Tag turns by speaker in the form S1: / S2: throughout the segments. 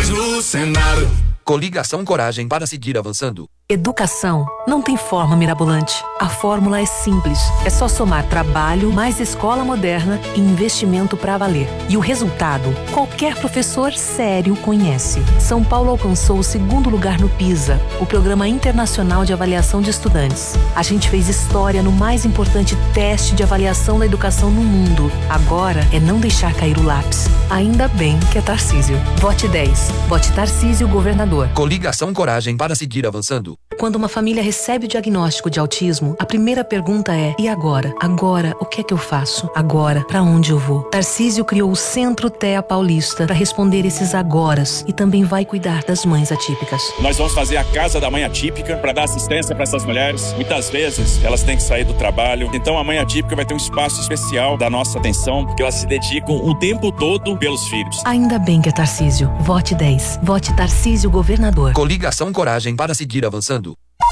S1: eleições no Senado.
S2: Coligação Coragem para seguir avançando.
S3: Educação não tem forma mirabolante. A fórmula é simples. É só somar trabalho, mais escola moderna e investimento pra valer. E o resultado, qualquer professor sério conhece. São Paulo alcançou o 2º lugar no PISA, o Programa Internacional de Avaliação de Estudantes. A gente fez história no mais importante teste de avaliação da educação no mundo. Agora é não deixar cair o lápis. Ainda bem que é Tarcísio. Vote 10. Vote Tarcísio, governador.
S2: Coligação Coragem para seguir avançando.
S3: Quando uma família recebe o diagnóstico de autismo, a primeira pergunta é: e agora? Agora, o que é que eu faço? Agora, pra onde eu vou? Tarcísio criou o Centro TEA Paulista para responder esses agoras e também vai cuidar das mães atípicas.
S4: Nós vamos fazer a Casa da Mãe Atípica para dar assistência para essas mulheres. Muitas vezes elas têm que sair do trabalho, então a Mãe Atípica vai ter um espaço especial da nossa atenção, porque elas se dedicam o tempo todo pelos filhos.
S3: Ainda bem que é Tarcísio. Vote 10. Vote Tarcísio, governador.
S2: Coligação Coragem para seguir avançando.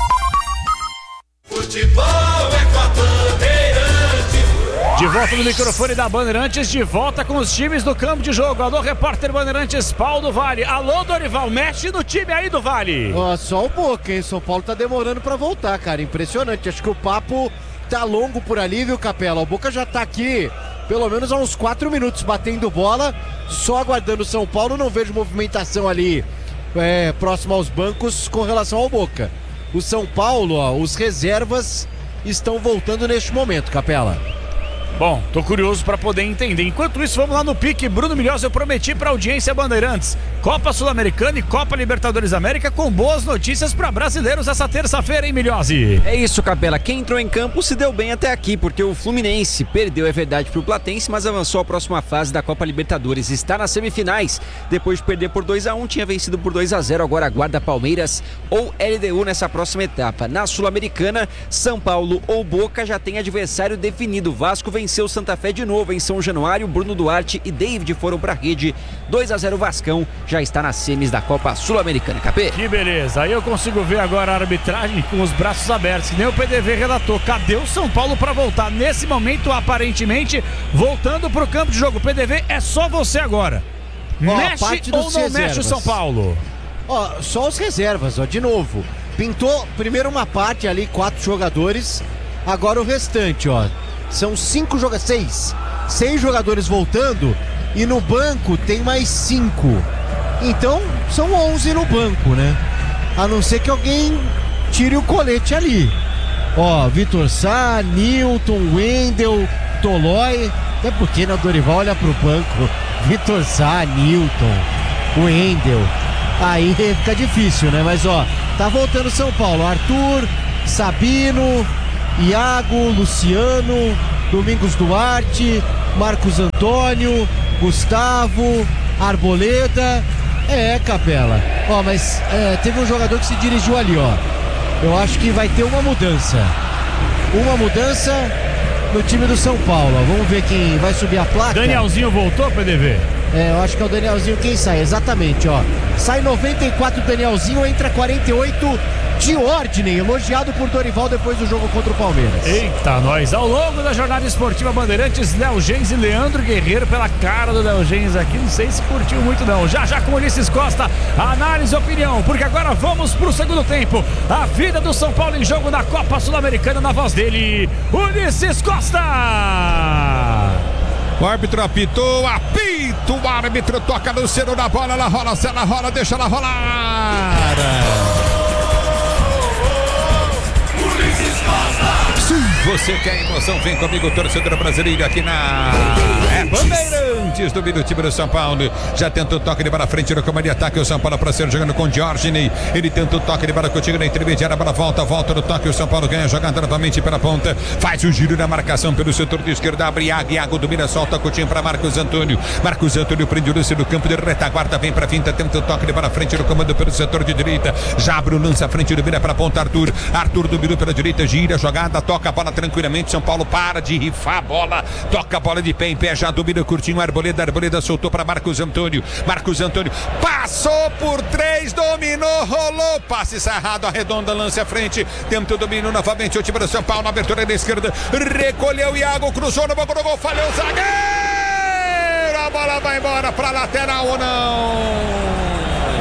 S1: Futebol é com a Bandeirantes.
S5: De volta no microfone da Bandeirantes, de volta com os times do campo de jogo. Alô, repórter Bandeirantes, Paulo do Vale. Alô, Dorival, mexe no time aí do Vale.
S6: Ó, só o Boca, hein? São Paulo tá demorando pra voltar, cara. Impressionante. Acho que o papo tá longo por ali, viu, Capela? O Boca já tá aqui pelo menos há uns 4 minutos batendo bola, só aguardando o São Paulo. Não vejo movimentação ali próximo aos bancos com relação ao Boca. O São Paulo, ó, os reservas estão voltando neste momento, Capela.
S5: Bom, tô curioso pra poder entender. Enquanto isso, vamos lá no pique. Bruno Milhões, eu prometi pra audiência Bandeirantes. Copa Sul-Americana e Copa Libertadores América com boas notícias pra brasileiros essa terça-feira, hein, Milhose?
S7: É isso, Capela. Quem entrou em campo se deu bem até aqui, porque o Fluminense perdeu, é verdade, pro Platense, mas avançou à próxima fase da Copa Libertadores. Está nas semifinais. Depois de perder por 2-1, tinha vencido por 2-0. Agora aguarda Palmeiras ou LDU nessa próxima etapa. Na Sul-Americana, São Paulo ou Boca já tem adversário definido. Vasco venceu Santa Fé de novo em São Januário. Bruno Duarte e David foram pra rede. 2-0 Vascão, já está nas semis da Copa Sul-Americana, Capê.
S5: Que beleza, aí eu consigo ver agora a arbitragem com os braços abertos, que nem o PDV relatou. Cadê o São Paulo pra voltar? Nesse momento, aparentemente, voltando pro campo de jogo. PDV, é só você agora. Mexe ou não mexe o São Paulo?
S6: Ó, só os reservas, ó, de novo. Pintou primeiro uma parte ali, 4 jogadores. Agora o restante, ó. São 6 jogadores voltando e no banco tem mais 5. Então são 11 no banco, né? A não ser que alguém tire o colete ali. Ó, Vitor Sá, Nilton, Wendel, Tolói. Até porque na Dorival olha pro banco. Vitor Sá, Nilton, Wendel. Aí fica difícil, né? Mas ó, tá voltando São Paulo. Arthur, Sabino, Iago, Luciano, Domingos Duarte, Marcos Antônio, Gustavo, Arboleda. Capela. Ó, mas teve um jogador que se dirigiu ali, ó. Eu acho que vai ter uma mudança. Uma mudança no time do São Paulo. Ó. Vamos ver quem vai subir a placa.
S5: Danielzinho voltou, PDV?
S6: Eu acho que é o Danielzinho quem sai, exatamente, ó. Sai 94 Danielzinho, entra 48 Diordney, elogiado por Dorival depois do jogo contra o Palmeiras.
S5: Eita, nós. Ao longo da jornada esportiva Bandeirantes, Léo Gens e Leandro Guerreiro, pela cara do Léo Gens aqui, não sei se curtiu muito não. Já com Ulisses Costa, análise e opinião, porque agora vamos pro segundo tempo. A vida do São Paulo em jogo na Copa Sul-Americana, na voz dele, Ulisses Costa.
S8: O árbitro apitou, apita, o árbitro toca no cero da bola, ela rola, se ela rola, deixa ela rolar. Se você quer emoção, vem comigo, torcedor brasileiro, aqui na Bandeirantes do time do São Paulo. Já tenta o toque de bola frente no comando de ataque, o São Paulo para ser jogando com Diordney. Ele tenta o toque de bola contigo na intermediária, a bola volta no toque, o São Paulo ganha jogada novamente pela ponta, faz o giro na marcação pelo setor de esquerda, abre Iago domina, solta Coutinho para Marcos Antônio prende o lance no campo de retaguarda, vem para finta, tenta o toque de bola frente no comando pelo setor de direita, já abre o lance à frente, domina para a ponta, Arthur dominou pela direita, gira a jogada, toca a bola tranquilamente, São Paulo para de rifar a bola, toca a bola de pé em pé, já domina curtinho, Arboleda soltou para Marcos Antônio passou por 3, dominou, rolou, passe sarrado, arredonda, lance à frente, tenta o domínio novamente, o time do São Paulo na abertura da esquerda, recolheu Iago, cruzou no banco do gol, falhou o zagueiro, a bola vai embora para lateral ou não?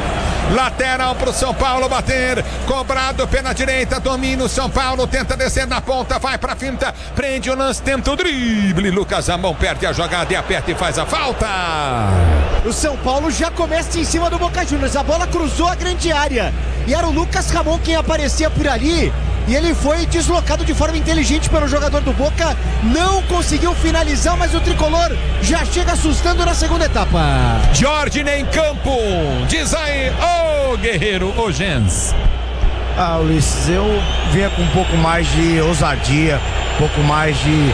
S8: Lateral pro São Paulo bater. Cobrado pela direita, domina o São Paulo, tenta descer na ponta, vai pra finta, prende o lance, tenta o drible. Lucas Ramon perde a jogada e aperta e faz a falta.
S6: O São Paulo já começa em cima do Boca Juniors. A bola cruzou a grande área e era o Lucas Ramon quem aparecia por ali. E ele foi deslocado de forma inteligente pelo jogador do Boca. Não conseguiu finalizar, mas o tricolor já chega assustando na segunda etapa.
S8: Jorge em campo. Diz aí, ô Guerreiro, ô Gens.
S9: Ulisses, eu vinha com um pouco mais de ousadia, um pouco mais de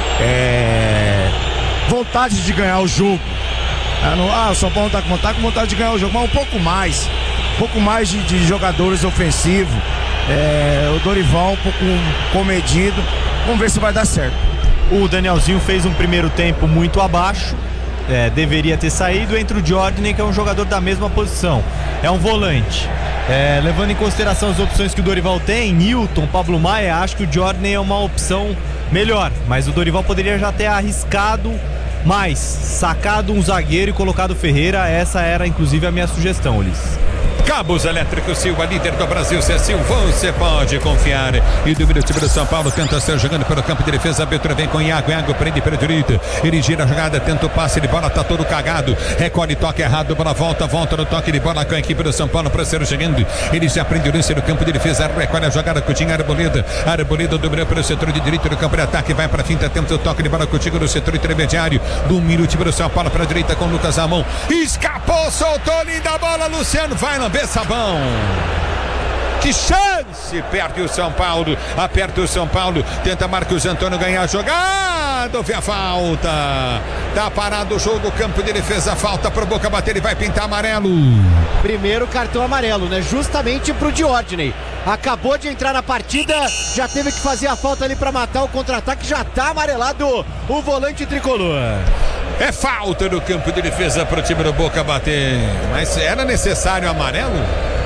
S9: vontade de ganhar o jogo. O São Paulo não tá com vontade de ganhar o jogo, mas um pouco mais de jogadores ofensivos. O Dorival um pouco comedido. Vamos ver se vai dar certo.
S10: O Danielzinho fez um primeiro tempo muito abaixo, deveria ter saído. Entre o Jordan, que é um jogador da mesma posição, é um volante. Levando em consideração as opções que o Dorival tem, Newton, Pablo Maia, acho que o Jordan é uma opção melhor, mas o Dorival poderia já ter arriscado mais, sacado um zagueiro e colocado o Ferreira. Essa era inclusive a minha sugestão, Ulisses.
S8: Cabos Elétricos Silva, líder do Brasil, Silva, você pode confiar. E do time do São Paulo tenta ser jogando pelo campo de defesa. Beltrão vem com Iago prende pela direita. Ele gira a jogada, tenta o passe de bola, tá todo cagado. Recolhe toque errado, bola volta no toque de bola com a equipe do São Paulo para ser jogando. Ele já prende o lance no campo de defesa. Recolhe a jogada, Coutinho, Arboleda dominou pelo setor de direita do campo de ataque. Vai para finta, tenta o toque de bola Coutinho no setor intermediário. Domina o time do São Paulo para a direita com Lucas Ramon. Escapou, soltou, linda bola. Luciano vai lamber sabão. Que chance! Perde o São Paulo, aperta o São Paulo, tenta Marcos Antônio ganhar a jogada, vê a falta, tá parado o jogo, campo de defesa, falta pro Boca bater, ele vai pintar amarelo.
S6: Primeiro cartão amarelo, né? Justamente pro Diordney. Acabou de entrar na partida, já teve que fazer a falta ali pra matar o contra-ataque, já tá amarelado o volante tricolor.
S8: É falta no campo de defesa pro time do Boca bater, mas era necessário amarelo?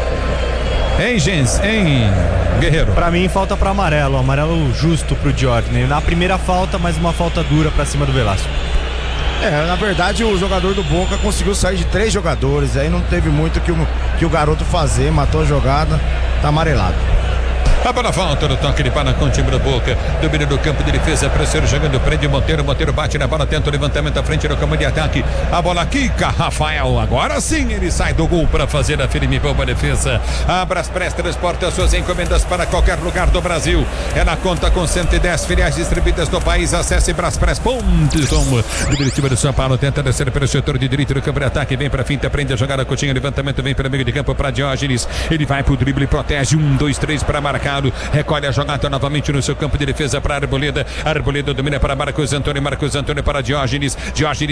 S8: Hein, Gens? Hein, Guerreiro?
S10: Pra mim, falta pra amarelo justo pro Jordan. Na primeira falta, mas uma falta dura pra cima do Velasco.
S9: Na verdade, o jogador do Boca conseguiu sair de 3 jogadores, aí não teve muito que o garoto fazer, matou a jogada, tá amarelado.
S8: A bola volta no toque de bola com o time do Boca. Domínio do campo de defesa, Presseiro jogando, prende Monteiro bate na bola, tenta o levantamento à frente do campo de ataque. A bola quica, Rafael. Agora sim ele sai do gol para fazer a firme boa defesa. A Braspress transporta suas encomendas para qualquer lugar do Brasil. Ela conta com 110 filiais distribuídas no país. Acesse braspress.com. Domínio time do São Paulo, tenta descer pelo setor de direito do campo de ataque. Vem para finta, prende a jogada, Coutinho, levantamento, vem para meio de campo para Diógenes. Ele vai pro drible, protege, 1, 2, 3 para marcar. Recolhe a jogada novamente no seu campo de defesa para Arboleda. Arboleda domina para Marcos Antônio para Diógenes.